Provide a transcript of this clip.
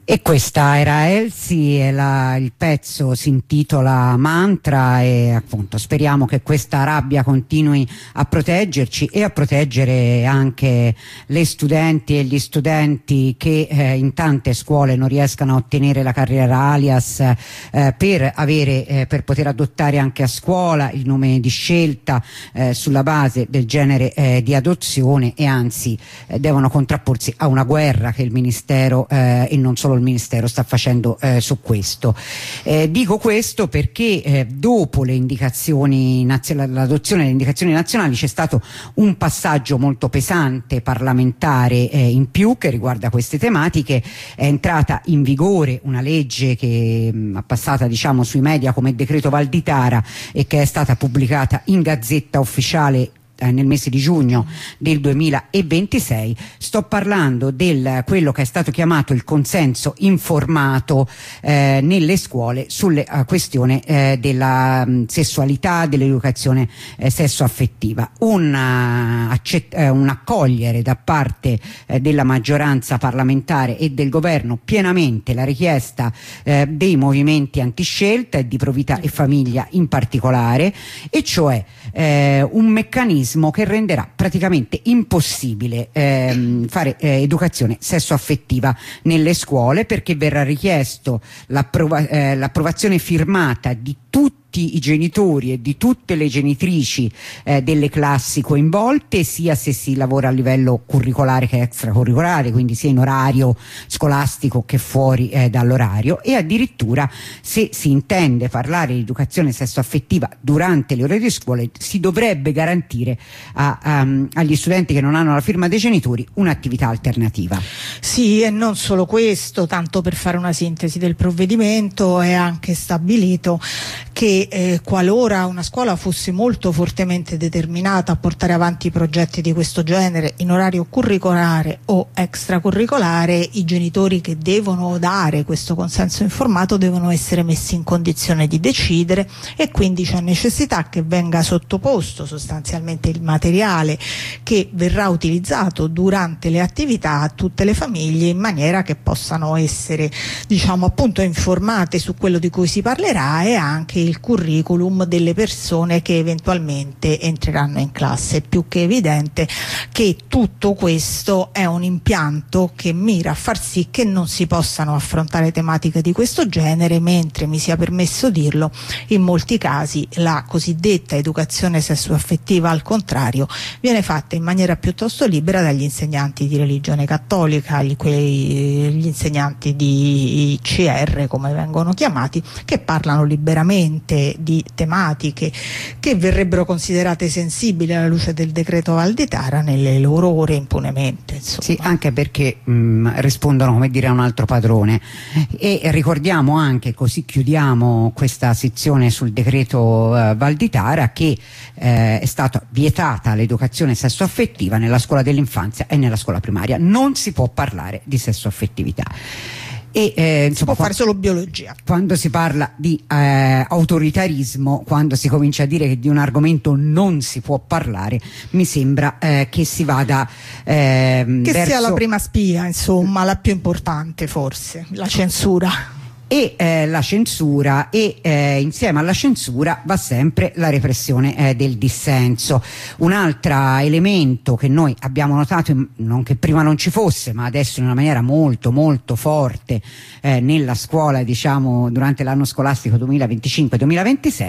E questa era Elsie e il pezzo si intitola Mantra, e appunto speriamo che questa rabbia continui a proteggerci e a proteggere anche le studenti e gli studenti che in tante scuole non riescano a ottenere la carriera alias per poter adottare anche a scuola il nome di scelta sulla base del genere di adozione, e anzi devono contrapporsi a una guerra che il Ministero e non solo il Ministero sta facendo su questo. Dico questo perché dopo le indicazioni l'adozione delle indicazioni nazionali c'è stato un passaggio molto pesante parlamentare in più che riguarda queste tematiche. È entrata in vigore una legge che è passata sui media come decreto Valditara e che è stata pubblicata in Gazzetta Ufficiale nel mese di giugno del 2026. Sto parlando del quello che è stato chiamato il consenso informato nelle scuole sulle questione della sessualità, dell'educazione sessuaffettiva. Un accogliere da parte della maggioranza parlamentare e del governo pienamente la richiesta dei movimenti antiscelta e di Pro Vita e Famiglia in particolare, e cioè un meccanismo che renderà praticamente impossibile fare educazione sessuaffettiva nelle scuole, perché verrà richiesto l'approvazione firmata di tutti i genitori e di tutte le genitrici delle classi coinvolte, sia se si lavora a livello curricolare che extracurricolare, quindi sia in orario scolastico che fuori dall'orario, e addirittura se si intende parlare di educazione sessuaffettiva durante le ore di scuola si dovrebbe garantire agli studenti che non hanno la firma dei genitori un'attività alternativa. Sì, e non solo questo, tanto per fare una sintesi del provvedimento, è anche stabilito che qualora una scuola fosse molto fortemente determinata a portare avanti progetti di questo genere in orario curricolare o extracurricolare, i genitori che devono dare questo consenso informato devono essere messi in condizione di decidere, e quindi c'è necessità che venga sottoposto sostanzialmente il materiale che verrà utilizzato durante le attività a tutte le famiglie, in maniera che possano essere appunto informate su quello di cui si parlerà e anche il curriculum delle persone che eventualmente entreranno in classe. È più che evidente che tutto questo è un impianto che mira a far sì che non si possano affrontare tematiche di questo genere, mentre, mi sia permesso dirlo, in molti casi la cosiddetta educazione sessuaffettiva al contrario viene fatta in maniera piuttosto libera dagli insegnanti di religione cattolica, gli insegnanti di ICR come vengono chiamati, che parlano liberamente di tematiche che verrebbero considerate sensibili alla luce del decreto Valditara nelle loro ore impunemente, insomma. Sì, anche perché rispondono, come dire, a un altro padrone. E ricordiamo anche, così chiudiamo questa sezione sul decreto Valditara, che è stata vietata l'educazione sessuaffettiva nella scuola dell'infanzia e nella scuola primaria. Non si può parlare di sessuaffettività. E si può fare solo biologia. Quando si parla di autoritarismo, quando si comincia a dire che di un argomento non si può parlare, mi sembra che si vada che sia la prima spia, insomma, la più importante forse, la censura. E la censura, e insieme alla censura va sempre la repressione del dissenso. Un altro elemento che noi abbiamo notato, non che prima non ci fosse, ma adesso in una maniera molto molto forte nella scuola, durante l'anno scolastico 2025-2026,